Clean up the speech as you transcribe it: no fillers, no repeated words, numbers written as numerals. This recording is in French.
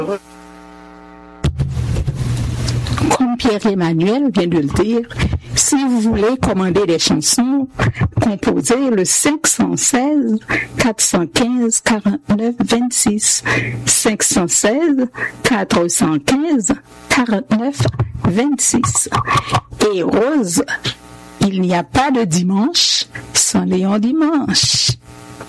Comme Pierre-Emmanuel vient de le dire, si vous voulez commander des chansons, composez le 516 415 49 26. 516 415 49 26. Et Rose, il n'y a pas de dimanche sans Léon Dimanche.